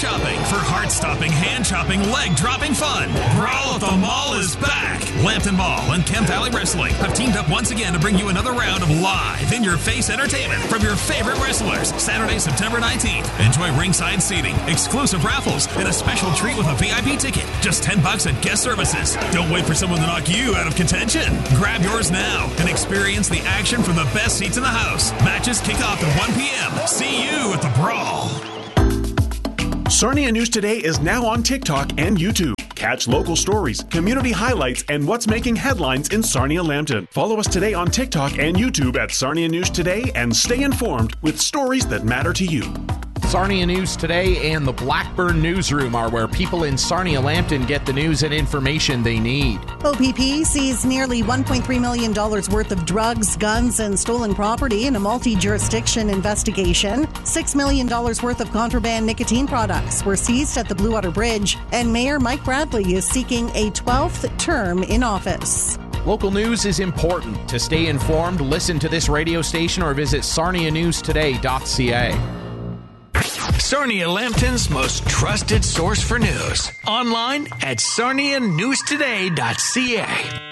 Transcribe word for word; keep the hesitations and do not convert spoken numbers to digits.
shopping for heart-stopping, hand-chopping, leg-dropping fun. Brawl at the Mall is back. Lambton Mall and Chem Valley Wrestling have teamed up once again to bring you another round of live, in-your-face entertainment from your favorite wrestlers. Saturday, September nineteenth. Enjoy ringside seating, exclusive raffles, and a special treat with a V I P ticket. Just ten bucks at guest services. Don't wait for someone to knock you out of contention. Grab yours now and experience the action from the best seats in the house. Matches kick off at one p.m. See you at the Brawl. Sarnia News Today is now on TikTok and YouTube. Catch local stories, community highlights, and what's making headlines in Sarnia-Lambton. Follow us today on TikTok and YouTube at Sarnia News Today and stay informed with stories that matter to you. Sarnia News Today and the Blackburn Newsroom are where people in Sarnia-Lambton get the news and information they need. O P P sees nearly one point three million dollars worth of drugs, guns, and stolen property in a multi-jurisdiction investigation. six million dollars worth of contraband nicotine products were seized at the Blue Water Bridge, and Mayor Mike Bradley is seeking a twelfth term in office. Local news is important. To stay informed, listen to this radio station or visit sarnia news today dot c a. Sarnia-Lambton's most trusted source for news. Online at sarnia news today dot c a.